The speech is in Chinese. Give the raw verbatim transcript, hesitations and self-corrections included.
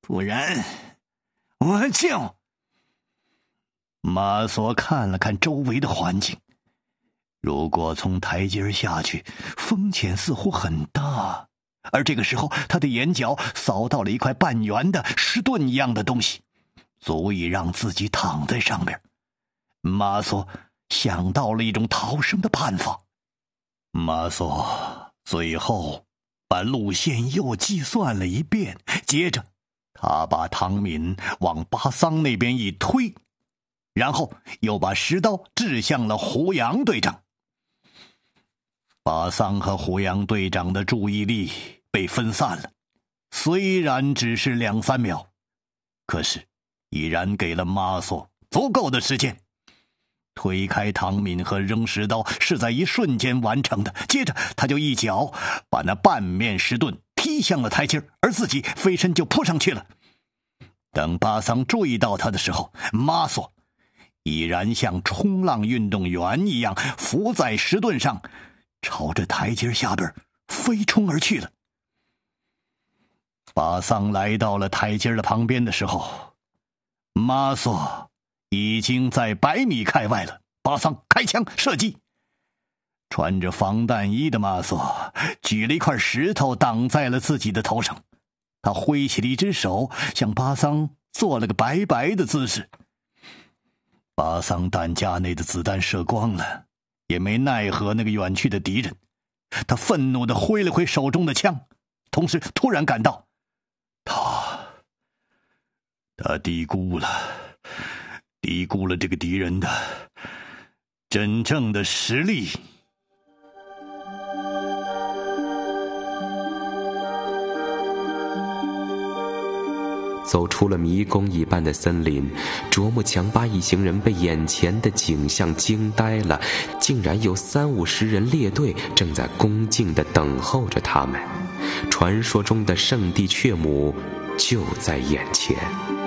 不然我就……马索看了看周围的环境，如果从台阶下去，风险似乎很大。而这个时候，他的眼角扫到了一块半圆的石盾一样的东西，足以让自己躺在上面。马索想到了一种逃生的办法。马索最后把路线又计算了一遍，接着他把唐敏往巴桑那边一推，然后又把石刀指向了胡杨队长。巴桑和胡杨队长的注意力被分散了，虽然只是两三秒，可是已然给了马索足够的时间。推开唐敏和扔石刀是在一瞬间完成的，接着他就一脚把那半面石盾踢向了台阶，而自己飞身就扑上去了。等巴桑注意到他的时候，马索已然像冲浪运动员一样浮在石盾上，朝着台阶下边飞冲而去了。巴桑来到了台阶的旁边的时候，马索已经在百米开外了。巴桑开枪射击，穿着防弹衣的马索举了一块石头挡在了自己的头上，他挥起了一只手向巴桑做了个拜拜的姿势。巴桑弹夹内的子弹射光了，也没奈何那个远去的敌人。他愤怒地挥了挥手中的枪，同时突然感到他他低估了低估了这个敌人的真正的实力。 走出了迷宫一般的森林，卓木强巴一行人被眼前的景象惊呆了，竟然有三五十人列队正在恭敬地等候着他们。传说中的圣地雀母就在眼前。